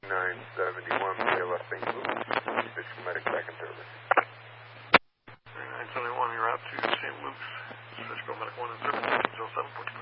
3971, PLF St. Louis. Fiscal Medic back in service. 3971, you're out to St. Luke's. Fiscal Medic 1 in service. 07.5.